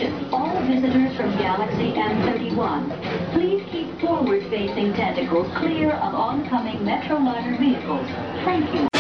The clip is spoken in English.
Attention, all visitors from Galaxy M31. Please keep forward-facing tentacles clear of oncoming Metroliner vehicles. Thank you.